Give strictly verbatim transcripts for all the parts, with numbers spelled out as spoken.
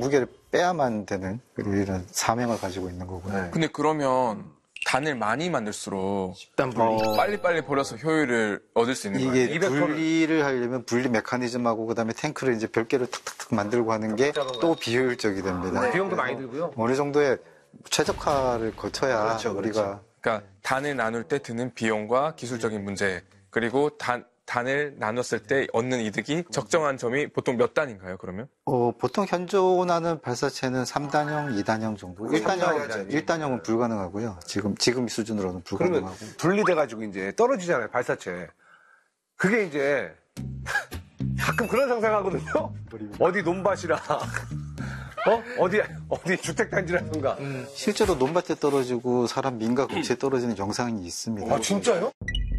무게를 빼야만 되는 이런 사명을 가지고 있는 거고요. 네. 근데 그러면 단을 많이 만들수록 집단 분리. 어... 빨리빨리 버려서 효율을 얻을 수 있는 거예요? 이게 분리를 하려면 분리 메커니즘하고 그다음에 탱크를 이제 별개로 탁탁탁 만들고 하는 게 또 비효율적이 됩니다. 네. 비용도 많이 들고요. 어느 정도의 최적화를 거쳐야 그렇죠, 우리가 그렇죠. 그러니까 단을 나눌 때 드는 비용과 기술적인 문제 그리고 단 단을 나눴을 때 얻는 이득이 적정한 점이 보통 몇 단인가요, 그러면? 어, 보통 현존하는 발사체는 삼 단형, 이 단형 정도. 일 단형, 일 단형은 불가능하고요. 지금, 지금 수준으로는 불가능하고. 그러면 분리돼가지고 이제 떨어지잖아요, 발사체. 그게 이제 가끔 그런 상상하거든요? 어디 논밭이라. 어? 어디, 어디 주택단지라든가. 음. 실제로 논밭에 떨어지고 사람 민가 국지에 떨어지는 영상이 있습니다. 아, 진짜요?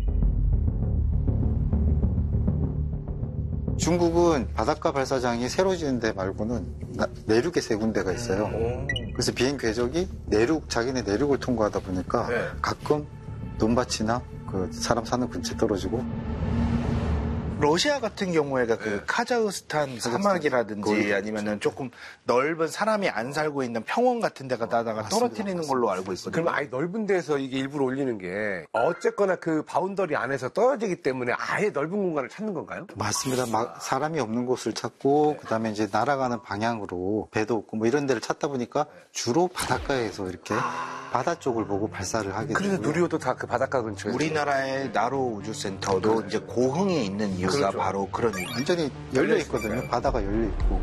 중국은 바닷가 발사장이 새로 지은 데 말고는 나, 내륙에 세 군데가 있어요. 음. 그래서 비행 궤적이 내륙, 자기네 내륙을 통과하다 보니까 네. 가끔 논밭이나 그 사람 사는 근처에 떨어지고. 러시아 같은 경우에가 그 네. 카자흐스탄 사막이라든지 거의 아니면은 조금 넓은 사람이 안 살고 있는 평원 같은 데가 다다가 떨어뜨리는 맞습니다. 걸로 알고 있거든요. 그럼 아예 넓은 데서 이게 일부러 올리는 게 어쨌거나 그 바운더리 안에서 떨어지기 때문에 아예 넓은 공간을 찾는 건가요? 맞습니다. 막 사람이 없는 곳을 찾고 네. 그다음에 이제 날아가는 방향으로 배도 없고 뭐 이런 데를 찾다 보니까 주로 바닷가에서 이렇게 아... 바다 쪽을 보고 발사를 하게 되고요. 그래서 누리호도 다 그 바닷가 근처에 우리나라의 나로 우주센터도 그래. 이제 고흥에 있는 이유가 그렇죠. 바로 그런 이유. 완전히 열려 있거든요. 바다가 열려 있고.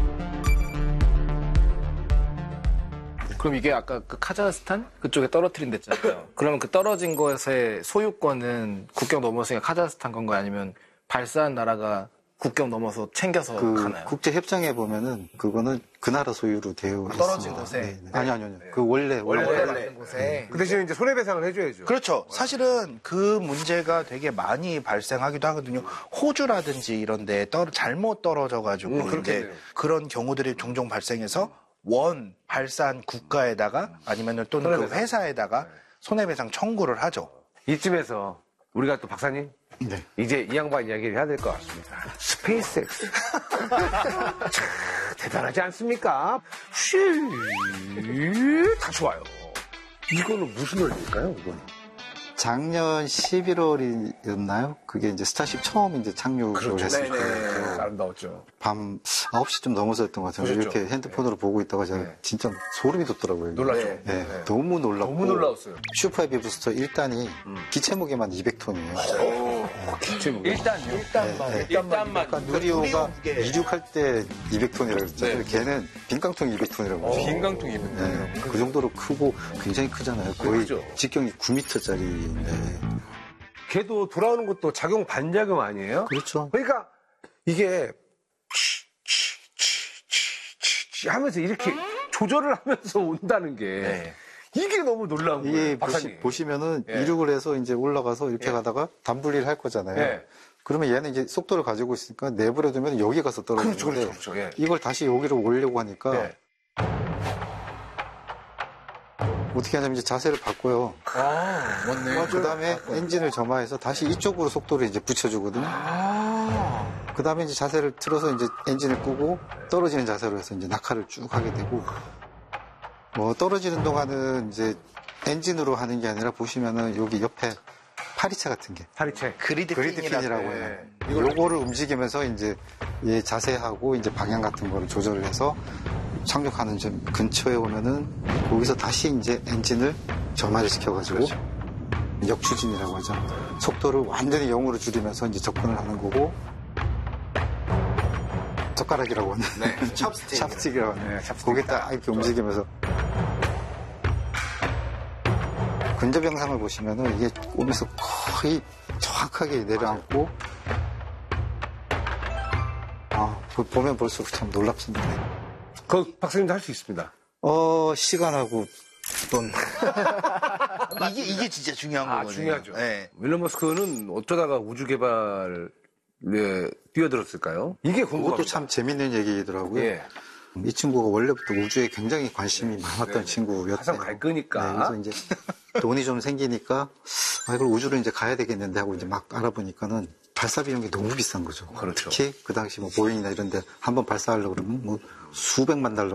그럼 이게 아까 그 카자흐스탄 그쪽에 떨어뜨린 데잖아요. 그러면 그 떨어진 것의 소유권은 국경 넘어서니까 카자흐스탄 건가요? 아니면 발사한 나라가 국경 넘어서 챙겨서 그 가나요? 국제 협정에 보면은 그거는 그 나라 소유로 되어 떨어진 있습니다. 곳에? 네, 네. 아니 아니 아니. 그 원래 원래 원래 만든 곳에. 네. 그 대신에 이제 손해배상을 해줘야죠. 그렇죠. 사실은 그 문제가 되게 많이 발생하기도 하거든요. 호주라든지 이런데 떨 잘못 떨어져가지고 음, 이제 그런 경우들이 종종 발생해서 원 발사한 국가에다가 아니면은 또는 손해배상. 그 회사에다가 손해배상 청구를 하죠. 이쯤에서 우리가 또 박사님. 네. 이제 이 양반 이야기를 해야 될 것 같습니다. 스페이스X. 참, 대단하지 않습니까? 슈, 다 좋아요. 이거는 무슨 원리일까요, 이거는? 작년 십일월이었나요? 그게 이제 스타쉽 처음 이제 착륙을 그렇죠. 했을 네네. 때예요. 아름다웠죠. 밤 아홉 시쯤 넘어서였던 것 같아요. 보셨죠? 이렇게 핸드폰으로 네. 보고 있다가 제가 네. 진짜 소름이 돋더라고요. 놀랐죠. 네. 네. 네. 너무 놀랐고. 너무 놀라웠어요. 슈퍼헤비 부스터 일 단이 음. 기체 무게만 이백 톤이에요. 오, 기체 무게. 일 단이요? 일 단만. 네. 일 단만. 그러니까 누리호가 이륙할 때 이백 톤이라고 했잖아요. 네. 걔는 빈깡통 이백 톤이라고. 빈깡통 이백 톤. 네. 그 정도로 크고 굉장히 크잖아요. 거의 그죠? 직경이 구 미터짜리인데. 걔도 돌아오는 것도 작용 반작용 아니에요? 그렇죠. 그러니까 이게 하면서 이렇게 조절을 하면서 온다는 게 네. 이게 너무 놀라운 거예요. 이게 보시, 보시면은 예. 이륙을 해서 이제 올라가서 이렇게 예. 가다가 단분리를 할 거잖아요. 예. 그러면 얘는 이제 속도를 가지고 있으니까 내버려 두면 여기 가서 떨어지는데 그렇죠, 그렇죠, 그렇죠. 예. 이걸 다시 여기로 오려고 하니까 예. 어떻게 하냐면 이제 자세를 바꿔요. 아, 맞네. 그 다음에 엔진을 점화해서 다시 이쪽으로 속도를 이제 붙여주거든요. 아. 그 다음에 이제 자세를 틀어서 이제 엔진을 끄고 떨어지는 자세로 해서 이제 낙하를 쭉 하게 되고, 뭐 떨어지는 동안은 이제 엔진으로 하는 게 아니라 보시면은 여기 옆에 파리채 같은 게. 파리채. 그리드, 그리드 핀이라고 해요. 요거를 움직이면서 이제 얘 자세하고 이제 방향 같은 거를 조절을 해서 착륙하는 점 근처에 오면은 거기서 다시 이제 엔진을 점화를 시켜가지고 그렇죠. 역추진이라고 하죠. 속도를 완전히 영으로 줄이면서 이제 접근을 하는 거고 젓가락이라고 하는 네, 찹스틱. 찹스틱이라고 하는 네, 거기에 딱 이렇게 움직이면서 근접 영상을 보시면은 이게 오면서 거의 정확하게 내려앉고 아, 보면 볼수록 참 놀랍습니다. 그 박사님도 할 수 있습니다. 어, 시간하고 돈. 이게, 이게 진짜 중요한 아, 거거든요. 중요하죠. 네. 윌런 머스크는 어쩌다가 우주 개발에 뛰어들었을까요? 이게 궁금합니다. 그것도 참 재밌는 얘기더라고요. 예. 이 친구가 원래부터 우주에 굉장히 관심이 많았던 네. 친구였대요. 항상 갈 거니까. 네, 그래서 이제 돈이 좀 생기니까 아, 이걸 우주로 이제 가야 되겠는데 하고 이제 막 알아보니까는 발사 비용이 너무 비싼 거죠. 그렇죠. 특히 그 당시 뭐 보잉이나 이런 데 한번 발사하려고 그러면 뭐 수백만 달러